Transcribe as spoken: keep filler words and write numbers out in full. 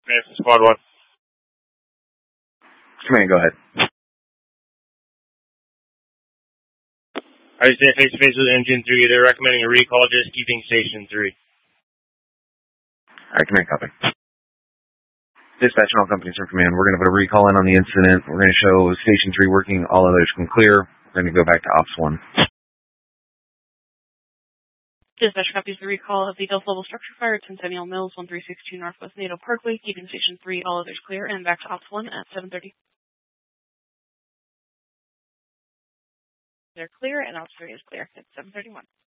This is Squad one. Command, go ahead. I stand face to face with Engine three. They're recommending a recall, just keeping Station three. Alright, Command, copy. Dispatch and all companies from Command. We're going to put a recall in on the incident. We're going to show Station three working. All others can clear. We're going to go back to Ops one. Dispatch copies the recall of the Delta Level Structure Fire at Centennial Mills, one three six two Northwest NATO Parkway, keeping Station three, all others clear, and back to Ops one at seven thirty. They're clear, and Ops three is clear at seven thirty-one.